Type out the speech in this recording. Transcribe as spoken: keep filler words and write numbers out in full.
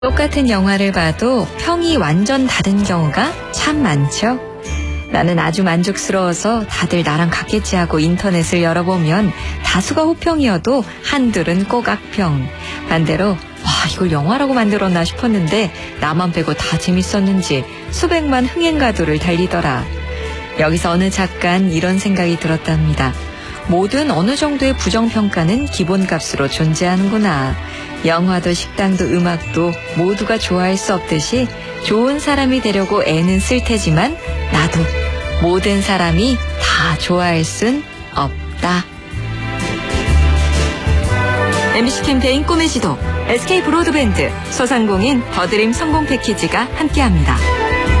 똑같은 영화를 봐도 평이 완전 다른 경우가 참 많죠. 나는 아주 만족스러워서 다들 나랑 같겠지 하고 인터넷을 열어보면 다수가 호평이어도 한둘은 꼭 악평. 반대로 와 이걸 영화라고 만들었나 싶었는데 나만 빼고 다 재밌었는지 수백만 흥행가도를 달리더라. 여기서 어느 작가는 이런 생각이 들었답니다. 모든 어느 정도의 부정평가는 기본값으로 존재하는구나. 영화도 식당도 음악도 모두가 좋아할 수 없듯이 좋은 사람이 되려고 애는 쓸 테지만 나도 모든 사람이 다 좋아할 순 없다. 엠비씨 캠페인 꿈의 지도, 에스케이 브로드밴드, 소상공인 더드림 성공 패키지가 함께합니다.